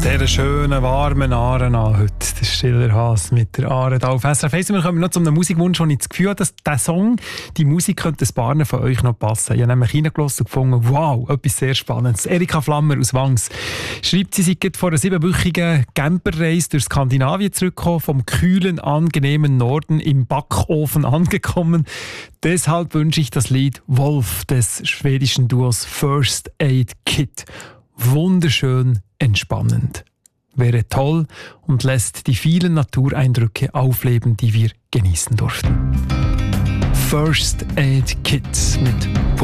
Dieser schönen, warmen Aare an heute. Der Stiller Haas mit der Aare da auf SRF 1. Wir kommen noch zu einem Musikwunsch, wo ich das Gefühl habe, dass dieser Song, die Musik könnte ein paar von euch noch passen. Ich habe nämlich reingelassen und gefunden, wow, etwas sehr Spannendes. Erika Flammer aus Wangs schreibt, sie sei vor einer 7-wöchigen Camperreise durch Skandinavien zurückgekommen, vom kühlen, angenehmen Norden im Backofen angekommen. Deshalb wünsche ich das Lied Wolf des schwedischen Duos First Aid Kit. Wunderschön entspannend. Wäre toll und lässt die vielen Natureindrücke aufleben, die wir genießen durften. First Aid Kit mit